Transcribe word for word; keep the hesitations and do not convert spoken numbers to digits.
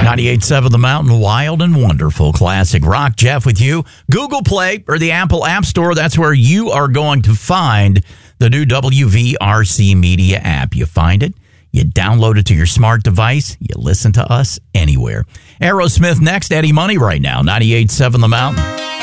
ninety-eight point seven The Mountain, wild and wonderful classic rock. Jeff with you. Google Play or the Apple App Store, that's where you are going to find the new W V R C Media app. You find it, you download it to your smart device, you listen to us anywhere. Aerosmith next, Eddie Money right now, ninety-eight point seven The Mountain.